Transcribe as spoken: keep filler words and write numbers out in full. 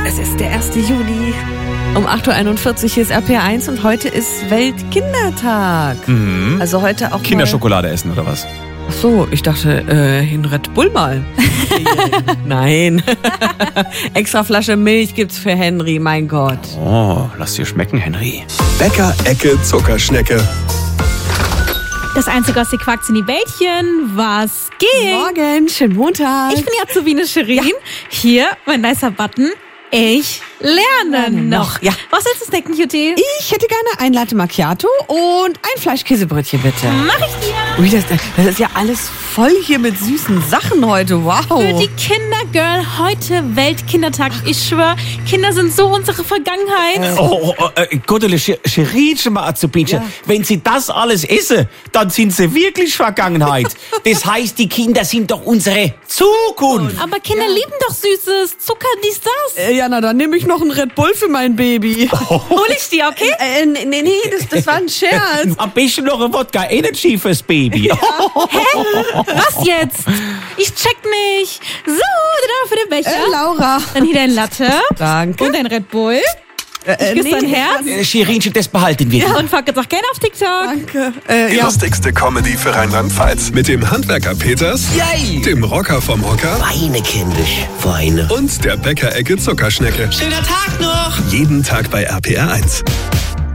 Es ist der erste Juli. Um acht Uhr einundvierzig hier ist R P R eins und heute ist Weltkindertag. Mhm. Also heute auch Kinderschokolade essen oder was? Ach so, ich dachte, äh, in Red Bull mal. Nein. Extra Flasche Milch gibt's für Henry, mein Gott. Oh, lass dir schmecken, Henry. Bäcker-Ecke Zuckerschnecke. Das einzige aus die Quacksin-Bällchen, was geht? Morgen, schönen Montag. Ich bin die Azubine Shirin. Ja. Hier, mein nicer Button. Ich lerne noch. Ja. Was willst du snacken, Cutie? Ich hätte gerne ein Latte Macchiato und ein Fleischkäsebrötchen, bitte. Mach ich dir. Ui, das, das ist ja alles voll hier mit süßen Sachen heute. Wow. Für die Kindergirl heute Weltkindertag. Ich schwör, Kinder sind so unsere Vergangenheit. Oh, oh, äh, Gottele, Scherinsche mal Azubinchen. Ja. Wenn sie das alles essen, dann sind sie wirklich Vergangenheit. Das heißt, die Kinder sind doch unsere Zukunft. Aber Kinder Ja. lieben doch Süßes. Zucker, dies, das. Äh, ja, na, dann nehme ich noch einen Red Bull für mein Baby. Hol ich dir, okay? Äh, nee, nee, nee, das, das war ein Scherz. Am besten noch ein Wodka Energy fürs Baby. Was jetzt? Ich check nicht. So, da für den Becher. Äh, Laura. Dann hier dein Latte. Danke. Und dein Red Bull. Äh, Ich küsse dein Herz. Äh, Scherinchen, das behalten wir. Und folgt jetzt auch gerne auf TikTok. Danke. Äh, Die ja. lustigste Comedy für Rheinland-Pfalz. Mit dem Handwerker Peters, Yay! dem Rocker vom Hocker Weine, kindisch, weine. und der Bäcker-Ecke Zuckerschnecke. Schöner Tag noch! Jeden Tag bei R P R eins.